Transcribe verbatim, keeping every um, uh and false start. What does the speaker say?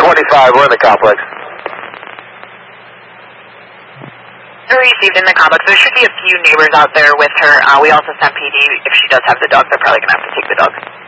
twenty-five, we're in the complex. Received in the complex. There should be a few neighbors out there with her. Uh, we also sent P D. If she does have the dog, they're probably going to have to take the dog.